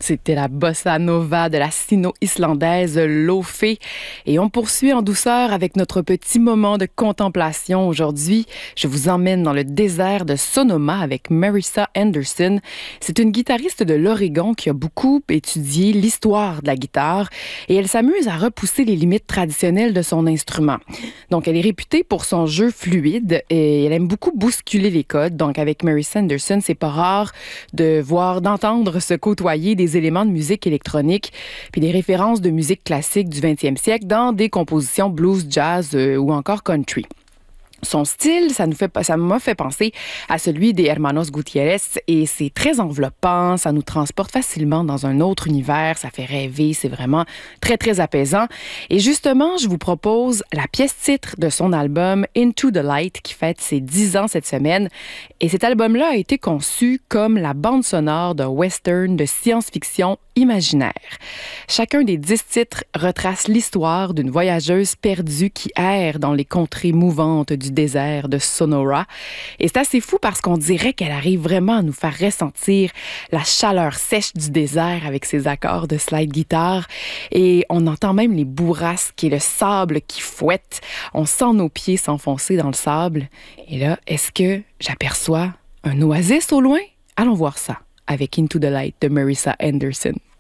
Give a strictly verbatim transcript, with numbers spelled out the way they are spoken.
C'était la bossa nova de la sino-islandaise Lofé. Et on poursuit en douceur avec notre petit moment de contemplation aujourd'hui. Je vous emmène dans le désert de Sonoma avec Marissa Anderson. C'est une guitariste de l'Oregon qui a beaucoup étudié l'histoire de la guitare et elle s'amuse à repousser les limites traditionnelles de son instrument. Donc, elle est réputée pour son jeu fluide et elle aime beaucoup bousculer les codes. Donc, avec Marissa Anderson, c'est pas rare de voir, d'entendre se côtoyer des éléments de musique électronique puis des références de musique classique du vingtième siècle dans des compositions blues, jazz euh, ou encore country. Son style, ça nous fait, ça m'a fait penser à celui des Hermanos Gutiérrez et c'est très enveloppant, ça nous transporte facilement dans un autre univers, ça fait rêver, c'est vraiment très, très apaisant. Et justement, je vous propose la pièce titre de son album Into the Light qui fête ses dix ans cette semaine. Et cet album-là a été conçu comme la bande sonore d'un western de science-fiction imaginaire. Chacun des dix titres retrace l'histoire d'une voyageuse perdue qui erre dans les contrées mouvantes du désert de Sonora. Et c'est assez fou parce qu'on dirait qu'elle arrive vraiment à nous faire ressentir la chaleur sèche du désert avec ses accords de slide guitare. Et on entend même les bourrasques et le sable qui fouette. On sent nos pieds s'enfoncer dans le sable. Et là, est-ce que j'aperçois un oasis au loin? Allons voir ça avec Into the Light de Marissa Anderson.